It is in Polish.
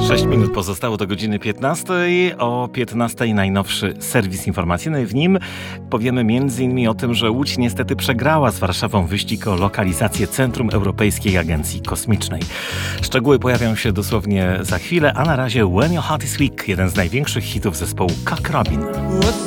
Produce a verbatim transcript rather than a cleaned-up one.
sześć minut pozostało do godziny piętnastej. O piętnastej najnowszy serwis informacyjny. W nim powiemy między innymi o tym, że Łódź niestety przegrała z Warszawą wyścig o lokalizację Centrum Europejskiej Agencji Kosmicznej. Szczegóły pojawią się dosłownie za chwilę, a na razie When Your Heart Is Weak, jeden z największych hitów zespołu Cock Robin.